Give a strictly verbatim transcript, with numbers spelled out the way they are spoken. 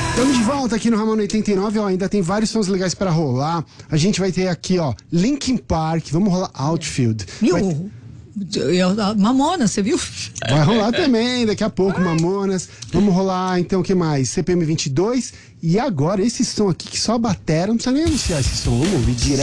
Estamos de volta aqui no Ramona oitenta e nove, ó, ainda tem vários sons legais pra rolar. A gente vai ter aqui, ó, Linkin Park, vamos rolar Outfield. Viu? Vai, Eu, Mamonas, você viu? vai rolar também, daqui a pouco, Mamonas. Vamos rolar, então, o que mais? C P M vinte e dois. E agora, esse som aqui, que só a batera, não precisa nem anunciar esse som, vamos ouvir direto.